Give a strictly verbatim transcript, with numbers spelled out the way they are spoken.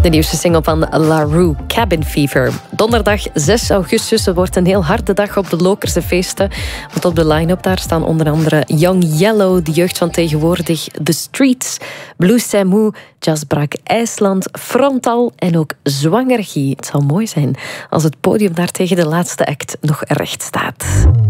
De nieuwste single van La Roux, Cabin Fever. Donderdag zes augustus wordt een heel harde dag op de Lokerse feesten. Want op de line-up daar staan onder andere Young Yellow, de jeugd van tegenwoordig, The Streets, Blue Samu, Jazzbrak IJsland, Frontal en ook Zwangergie. Het zal mooi zijn als het podium daar tegen de laatste act nog recht staat.